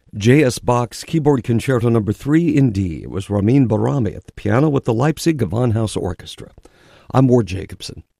J.S. Bach's Keyboard Concerto No. 3 in D. It was Ramin Bahrami at the piano with the Leipzig Gewandhaus Orchestra. I'm Ward Jacobson.